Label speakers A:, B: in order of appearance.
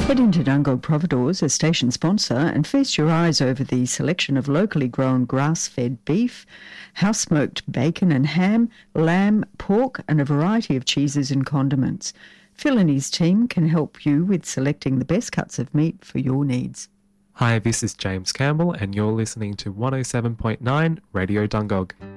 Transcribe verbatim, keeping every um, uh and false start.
A: Head into Dungog Providores, a station sponsor, and feast your eyes over the selection of locally grown grass-fed beef, house-smoked bacon and ham, lamb, pork, and a variety of cheeses and condiments. Phil and his team can help you with selecting the best cuts of meat for your needs.
B: Hi, this is James Campbell, and you're listening to one oh seven point nine Radio Dungog.